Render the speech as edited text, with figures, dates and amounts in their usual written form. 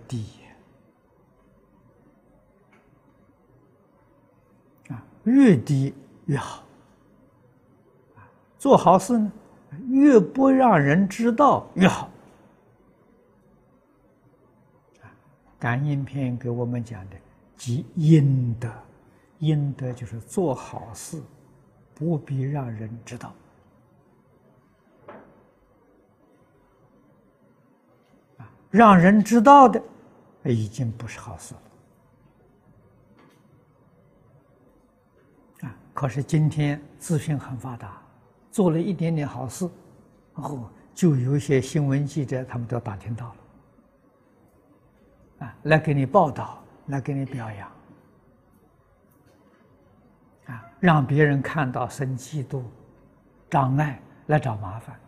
低越低越好。做好事呢，越不让人知道越好。感应篇给我们讲的即阴德，阴德就是做好事，不必让人知道。让人知道的，已经不是好事了。可是今天资讯很发达，做了一点点好事，就有一些新闻记者他们都打听到了，来给你报道，来给你表扬，让别人看到生嫉妒、障碍，来找麻烦。